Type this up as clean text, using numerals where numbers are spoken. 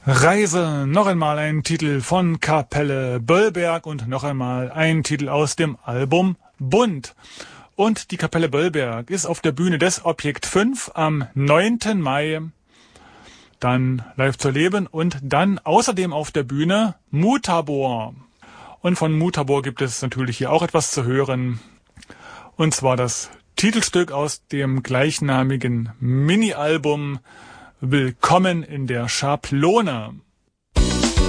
Reise, noch einmal ein Titel von Kapelle Böllberg und noch einmal ein Titel aus dem Album Bunt. Und die Kapelle Böllberg ist auf der Bühne des Objekt 5 am 9. Mai dann live zu erleben und dann außerdem auf der Bühne Mutabor. Und von Mutabor gibt es natürlich hier auch etwas zu hören. Und zwar das Titelstück aus dem gleichnamigen Mini-Album Willkommen in der Schablone.